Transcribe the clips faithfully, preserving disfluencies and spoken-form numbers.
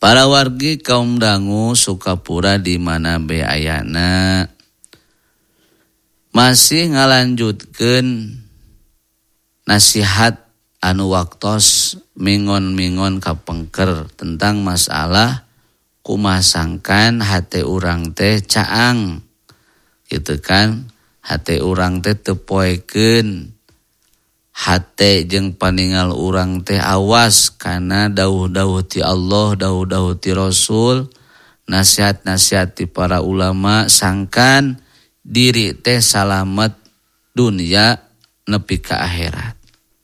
Para wargi kaum dangu Sukapura di mana be ayana masih ngalanjutkeun nasihat anu waktos mingon-mingon kapengker tentang masalah kumasangkan hate urang teh caang gitu kan, hate urang teh teu poekeun, hate jeung paningal urang teh awas kana dawuh-dawuh ti Allah, dawuh-dawuh ti Rasul, nasihat-nasihat ti para ulama sangkan diri teh salamet dunia nepi ka akhirat.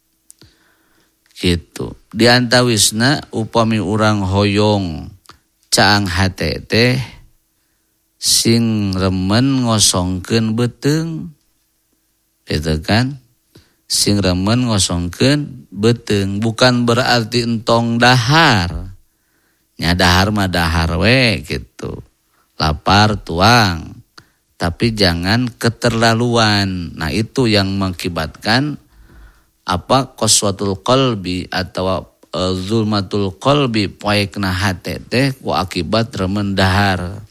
Gitu. Di antawisna upami urang hoyong caang hate teh sing remen ngosongkeun beuteung. Gitu kan? Sing remen ngosongkeun beuteung bukan berarti entong dahar. Nya dahar mah dahar we gitu. Lapar tuang. Tapi jangan keterlaluan. Nah itu yang mengakibatkan apa qaswatul qalbi atau uh, zulmatul qalbi poekna hate teh ku akibat remen dahar.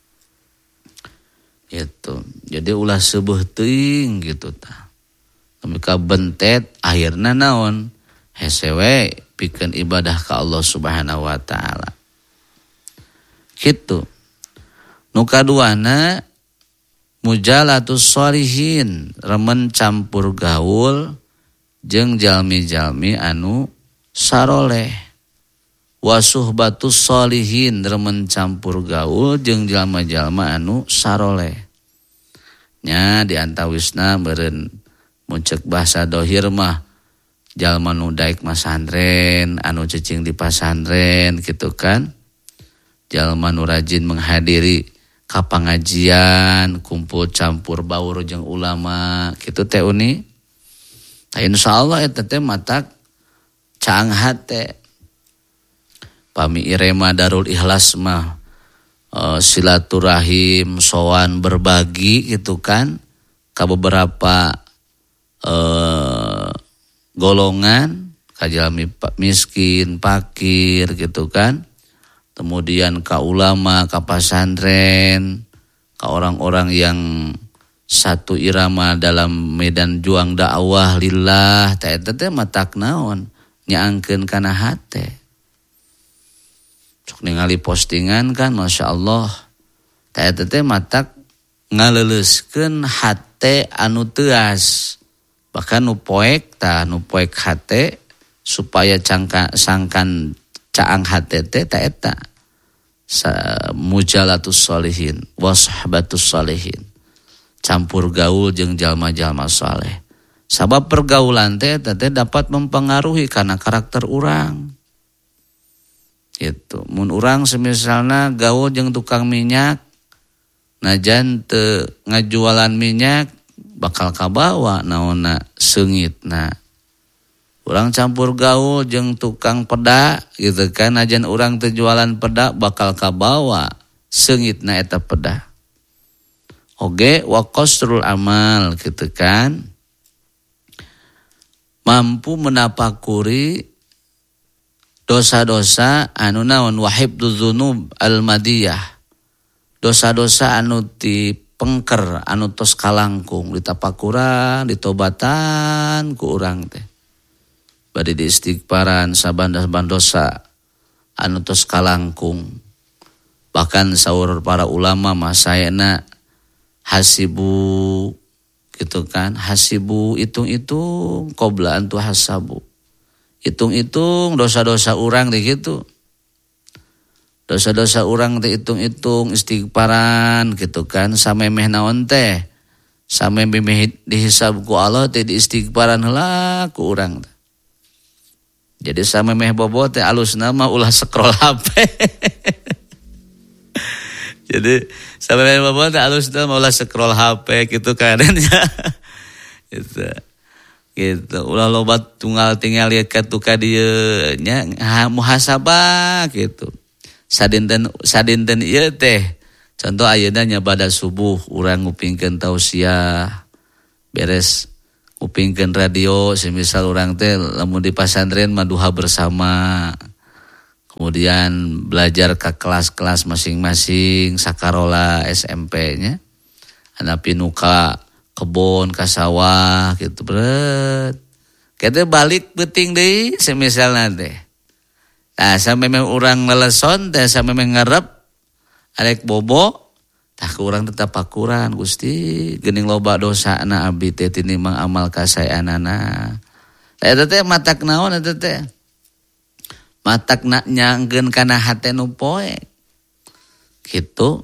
Gitu. Jadi ulah seueuh teuing gitu tah. Mereka bentet akhirna naon? Hese we pikeun ibadah ka Allah Subhanahu wa taala. Gitu. Nu kaduana mujalatus sholihin, remen campur gaul jeung jalmi-jalmi anu saroleh. Wa suhbatus sholihin, remen campur gaul jeung jalma-jalma anu saroleh. Nya di antawisna meureun muncek bahasa dohir mah jalma nu daek masantren, anu cicing di pasantren gitu kan. Jalma nu rajin menghadiri ka pangajian, kumpul campur baur jeung ulama, kitu teh uni. Tah insyaallah eta teh matak caang hate. Pami irema Darul Ikhlas mah e, silaturahim, sowan berbagi gitu kan ka beberapa e, golongan, ka jalmi miskin, fakir gitu kan. Kemudian ka ulama, ka pasantren, ka orang-orang yang satu irama dalam medan juang dakwah lillah, teh eta teh matak naon nyaangkeun kana hate. Cok ningali postingan kan masyaallah. Teh eta teh matak ngaleuleuskeun hate anu teuas. Bahkan nu poek tah nu poek hate supaya cangka sangkan caang hate teh ta eta mujalatus sholihin wa suhbatus sholihin, campur gaul jeung jalma-jalma saleh. Sabab pergaulan teh teh dapat mempengaruhi kana karakter urang. Gitu. Mun urang semisalna gaul jeung tukang minyak, najan teu ngajualan minyak bakal kabawa naonna seungitna. Urang campur gaul jeung tukang peda gitu kan, najan urang teu jualan peda bakal kabawa seungitna eta peda. Oge wa qasrul amal gitu kan. Mampu menapakuri dosa-dosa anu naon wahibduz dzunub al-madiyah. Dosa-dosa anu dipengker anu tos kalangkung ditapakuran, ditobatan ku urang teh. Bade di istighfaran saban-saban dosa anu tos kalangkung. Bahkan saur para ulama masayana hasibu gitu kan, hasibu hitung-hitung qabla an tuhasabu. Hitung-hitung dosa-dosa urang teh gitu. Dosa-dosa urang teh hitung-hitung istighfaran gitu kan, samemeh naon teh? Samemeh dihisab ku Allah teh di istighfaran heula ku urang teh. Jadi samemeh bobo teh alusna mah ulah scroll H P. Jadi samemeh bobo teh alusna mah ulah scroll H P gitu kadenya. Gitu. Gitu. Ulah loba tunggal tinggal lihat katu ka dieu nya muhasabah gitu. Sadinten sadinten ieu teh contoh ayeuna nya bada subuh urang ngupingkeun tausiah beres ngupingkeun radio semisal urang teh lamun di pasantren mah duha bersama. kemudian belajar ke kelas-kelas masing-masing sakarola S M P-nya. Anda pinuka kebon, ka sawah gitu berat. Kita balik penting deh semisalnya teh. Nah, sampai memang orang leleson teh sampai mengarep arek bobo, tah kurang tetap pakuran Gusti, geuning loba dosana abdi teh tinimbang amal kasayanana. Tah eta teh matak naon eta teh? Matak na nyanggeun kana hate nu poe. Gitu.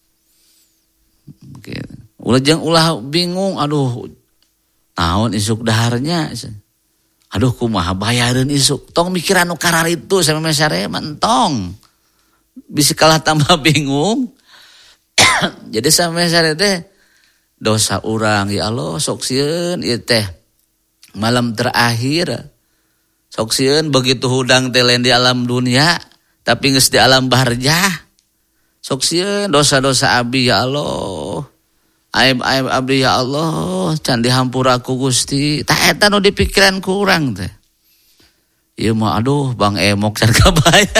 Gitu. Ulah jeung ulah bingung, aduh naon isuk daharnya. Aduh kumaha bayareun isuk. Tong mikiran nu karar itu sampe mesare mentong. Bisa kalah tambah bingung. Jadi sampai mesare teh dosa urang ya Allah sok sieun ieu teh malam terakhir. Sok sieun begitu hudang teh lain di alam dunia tapi geus di alam barzah. Sok sieun dosa-dosa abdi ya Allah. Aib-aib abdi ya Allah, can dihampura ku Gusti. Tah eta nu dipikiran ku urang teh. Ieu mah aduh Bang Emok can kabaya.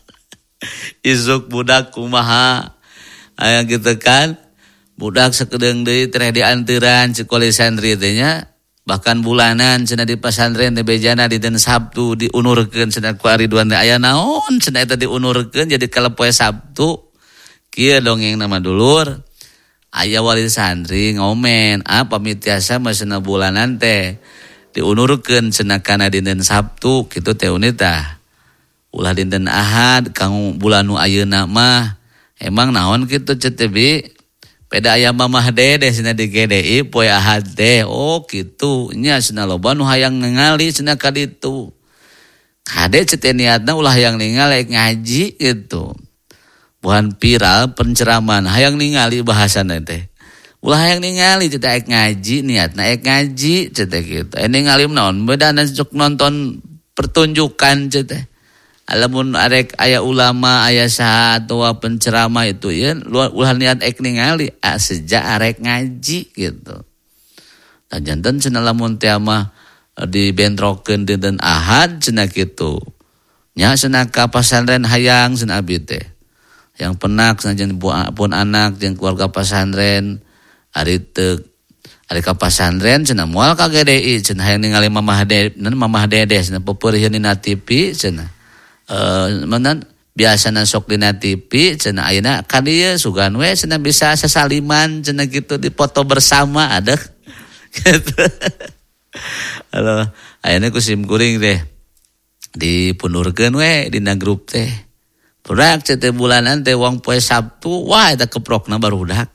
Isuk budak kumaha. Aya gitu kan. Budak sakedeung deui teh dianteuran cekoli santri teh nya. Bahkan bulanan cenah di pesantren teh bejana di den Sabtu diunurkeun cenah ku Ridwan teh aya naon cenah eta diunurkeun jadi kalau poe Sabtu. Kieu dongeng nama dulur. Aya wali santri ngomen, ah pamitiasa masena bulanan teh diunurkeun cenah kana dinten Sabtu kitu teh unita. Ulah dinten Ahad kang bulan nu ayeuna mah emang naon kitu cetebi peda aya mamah dede cenah di G D I poe Ahad teh. Oh kitu nya cenah loba nu hayang ningali cenah ka ditu. Kade cete niatna ulah hayang ningali ngaji gitu. Buhan viral penceraman hayang ningali bahasana teh. Ulah hayang ningali cetek ek ngaji niatna ek ngaji cetek gitu. Eh ningali naon bedana sok nonton pertunjukan cetek. Alamun arek aya ulama aya saha atawa penceramah itu ya ulah niat ek ningali ah, sejak arek ngaji gitu. Tah janten cenah lamun teh mah dibentrokeun dinten Ahad cenah kitu. Nya cenah ka pasantren hayang cenah abdi teh. Yang penak sajen pun anak jeung keluarga pesantren ari teu ari ka pesantren cenah moal ka G D I cenah hayang ningali mamah dede mamah dede cenah peupeurieun dina T V cenah eh menan biasana sok dina T V cenah ayeuna ka dieu sugan we cenah bisa sasaliman cenah gitu dipoto bersama adeuh gitu. Halo ayeuna ku sim kuring teh dipundurkeun we dina grup teh. Budak cete bulanan teh wong poe Sabtu, wah eta keprokna barudak.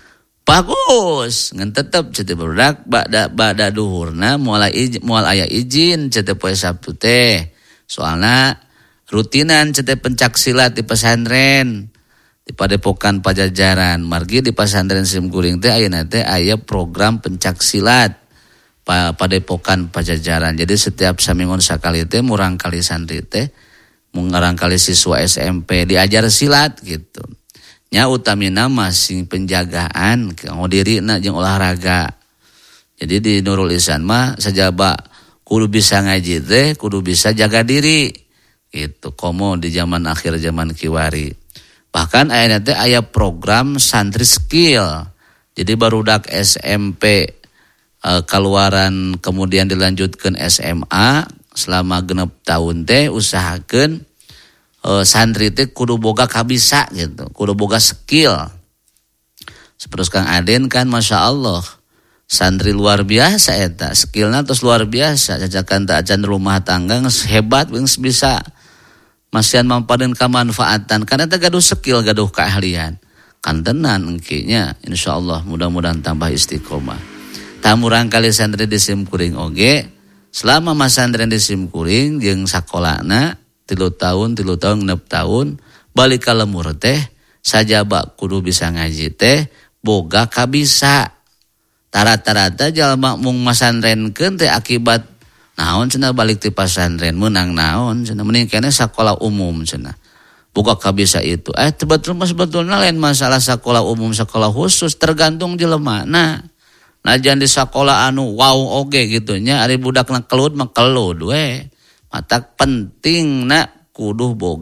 Bagus, ngan tetep cete budak bada bada duhurna moal moal aya izin cete poe Sabtu teh. Soalna rutinan cete pencak silat di pesantren di Padepokan Pajajaran. Margi di pesantren Simkuring teh ayeuna teh aya program pencak silat pa Padepokan Pajajaran. Jadi setiap samingon sakali teh murang kali santri teh mengarang kali siswa S M P diajar silat gitu. Nya utamina masing penjagaan kanggo dirina jeung olahraga. Jadi di Nurul Ihsan mah sajaba kudu bisa ngaji teh, kudu bisa jaga diri. Gitu komo di zaman akhir zaman kiwari. Bahkan ayeuna teh aya program santri skill. Jadi barudak S M P e, keluaran kemudian dilanjutkan S M A selama genep tahun teh usahakeun e, santri teh kudu boga kabisa gitu, kudu boga skill. Seperti Kang Aden kan Masya Allah santri luar biasa eta, skillna terus luar biasa, cacakan tak acan rumah tangga hebat geus bisa masihan mampadeun kamanfaatan karena teh gaduh skill, gaduh keahlian. Kan tenan engkinya insyaallah mudah-mudahan tambah istiqomah. Tamurang kali santri di Simkuring oge selama mas santren di Simkuring jeung sakolana tilu tahun tilu tahun genep tahun balik ka lemur teh sajaba kudu bisa ngaji teh boga kabisa. Tarata-rata jalma mung masantrenkeun teh akibat naon cenah balik ti pasantren meunang naon cenah mending keneh sakola umum cenah boga kabisa itu. Eh sebetulna sebetulna lain masalah sakola umum sakola khusus tergantung jelemana. Najan di sakola anu wow oge gitu nya ari budakna kelut mah kelut we. Matak pentingna kudu boga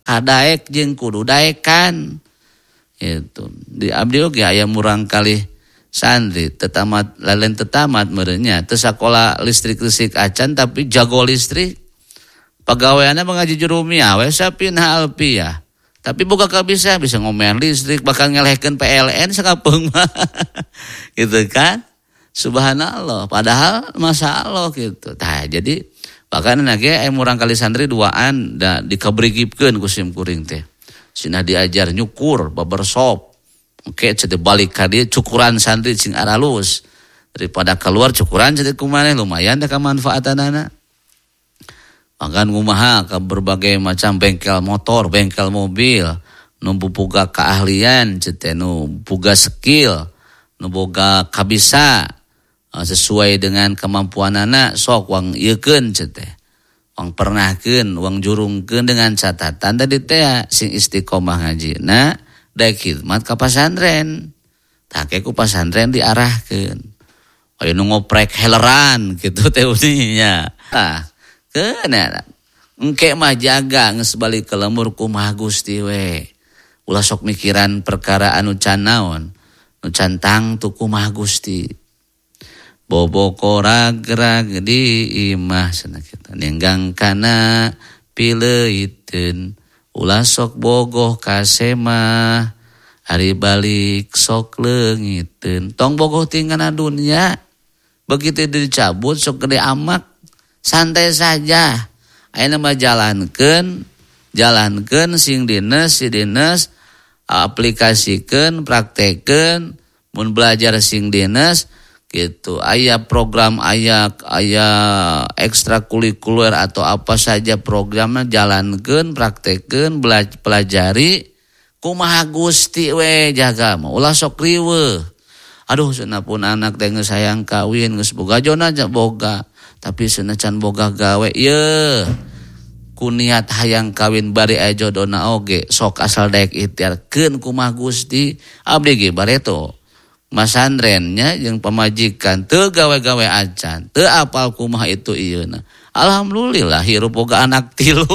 kadaek jeung kudu daekan. Itu di abdi oge aya murang kali santri tetamat lalen tetamat merenya teu sakola listrik-listrik acan tapi jago listrik. Pagaweanna mengaji jurumiyah we sapina alpiyah. Tapi boga kabisa bisa ngomen listrik bakal ngelehkeun P L N sakapeung mah. Gitu kan? Subhanallah, padahal masyaallah gitu. Tah jadi bahkan nage aya murang kali santri duaan da dikabrigipkeun ku sim kuring teh. Cenah diajar nyukur, babersop. Oke, cede balik ka dieu cukuran santri sing aralus. Daripada keluar cukuran cede kumaneh lumayan da kamanfaatanana. Makan ngumaha ke berbagai macam bengkel motor, bengkel mobil, nu boga keahlian, cete nu boga skill, nu boga kabisa sesuai dengan kemampuan anak sok wang iekeun cete. Wang pernahkeun, wang jurungkeun dengan catatan tadi teh sing istiqomah ngaji. Nah, daek khidmat ka pasantren. Tah ke ku pasantren diarahkeun. Aya nu ngoprek heleran gitu teh uninya. Tah kena engke mah jaga geus balik ke lemur kumaha Gusti we. Ulah sok mikiran perkara anu can naon, nu can tangtu kumaha Gusti. Bobo korag-rag di imah cenah kitu. Ninggang kana pileuyiteun, ulah sok bogoh ka semah. Hari balik sok leungiteun. Tong bogoh tinggalna dunya. Begitu dicabut sok gede amak. Santai saja. Ayeuna mah jalankeun, jalankeun sing dines, si dines, aplikasikeun, praktekeun, mun belajar sing dines gitu. Aya program, aya aya ekstrakurikuler atau apa saja programnya jalankeun, praktekeun, pelajari. Kumaha Gusti we jaga mah ulah sok riweuh. Aduh cenah pun anak teh geus hayang kawin, geus boga jona aja boga. Tapi senajan boga gawe ye ku niat hayang kawin bari aya jodona oge sok asal daek ikhtiarkeun kumaha Gusti abdi ge bareto masantrennya jeung pamajikan teu gawe-gawe acan teu apal kumaha itu ieuna alhamdulillah hirup boga anak tilu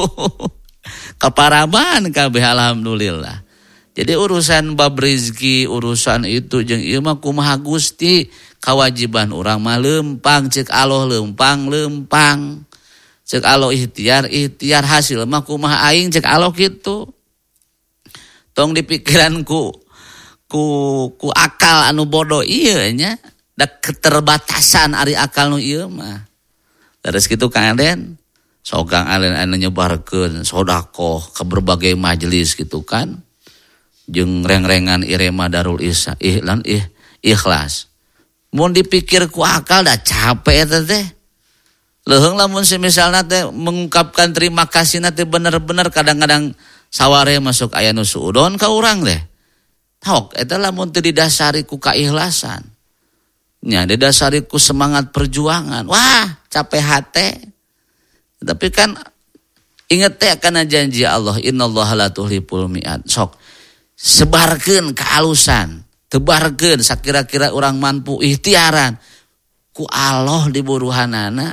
kaparaban kabeh alhamdulillah. Jadi urusan bab rezeki, urusan itu jeung ieu mah kumaha Gusti, kewajiban urang mah leumpang, ceuk Allah leumpang, leumpang. Ceuk Allah ikhtiar, ikhtiar hasil mah kumaha aing ceuk Allah kitu. Tong dipikiranku ku ku akal anu bodoh ieu nya, da keterbatasan ari akal nu ieu mah. Terus kitu Kang Aden, sogang alen anu nyebarkeun sedekah ke berbagai majelis gitu kan. Jeung reng-rengan irema Darul Isa ihlan ih ikhlas. Mun dipikir ku akal dah capek eta teh. Leuheung lamun semisalna teh mengungkapkan terima kasih na teh bener-bener kadang-kadang saware masuk aya nu suudon ka urang teh. Tok eta lamun teu didasari ku kaikhlasan. Nya didasari ku semangat perjuangan. Wah, capek hate. Tapi kan inget teh kana janji Allah, innallaha la tuhliful mi'ad. Sok sebarkeun kealusan, tebarkeun sakira-kira orang mampu ikhtiaran ku Allah di buruhanana.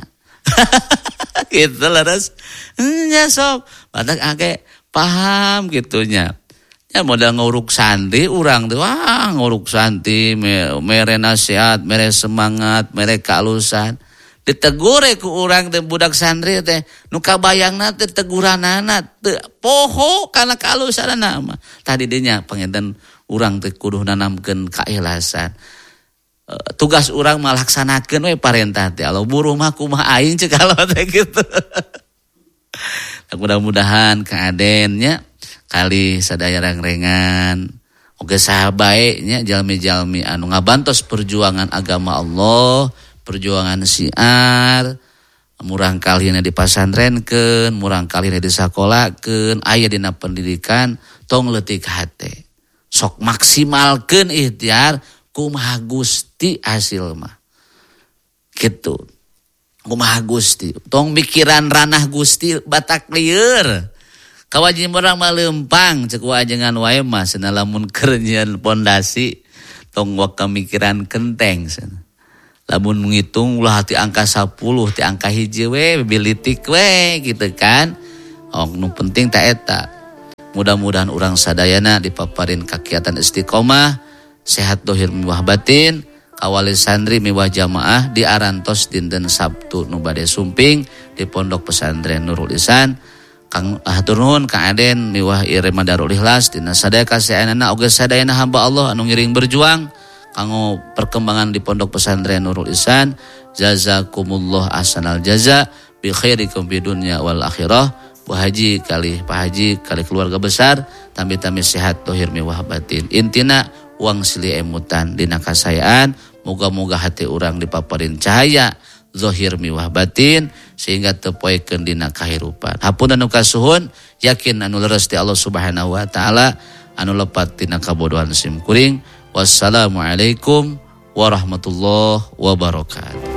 Gitu leres. Nya sok badak age paham gitunya. Ya modal nguruk santri urang teh wah nguruk santri mere nasihat, mere semangat, mere kealusan. Ditegur ku urang teh budak santri teh nu kabayangna teh teguranana teu poho kana kalusanana mah tadi dinya panginten urang teh kudu nanamkeun kaikhlasan. E, tugas urang mah laksanakeun we parentah teh Allah buruh mah kumaha aing ceuk Allah teh kitu. Mudah-mudahan Kang Aden nya kali sadaya reng-rengan oge saha bae nya jalmi-jalmi anu ngabantos perjuangan agama Allah. Perjuangan siar, murang kalina di pasantrenkeun, murang kalina di sakolakeun, aya dina pendidikan, tong leutik hate. Sok maksimalkeun ikhtiar kumaha Gusti hasil mah. Kitu. Kumaha Gusti. Tong mikiran ranah Gusti batak lieur. Kawajiban urang mah leumpang ceuk wajengan wae mah cenah lamun keur nyieun pondasi tong wak kamikiran kenteng cenah. Lamun menghitung ulah ti angka sepuluh ti angka hiji we bilitik we gitu kan. Oh nu penting ta eta. Mudah-mudahan urang sadayana dipaparin kakiatan istiqomah, sehat dohir miwah batin, kawali santri miwah jamaah diarantos dinten Sabtu nu bade sumping di Pondok Pesantren Nurul Ihsan. Kang hatur nuhun Kang Aden miwah irema Darul Ikhlas dina sadaya kasaeanana oge sadayana hamba Allah anu ngiring berjuang kanggo perkembangan di Pondok Pesantren Nurul Ihsan. Jazakumullah ahsanal jaza bi khairikum fid dunya wal akhirah. Bu Haji kali Pak Haji kali keluarga besar tambi-tambi sehat dohir miwah batin. Intina uang silih emutan dina kasayaan, moga-moga hati urang dipaparin cahaya zahir miwah batin sehingga teu poekeun dina kahirupan. Hapunten anu kasuhun, yakin anu leres ti Allah Subhanahu wa taala, anu lepat tina kabodohan sim kuring. Wassalamualaikum warahmatullahi wabarakatuh.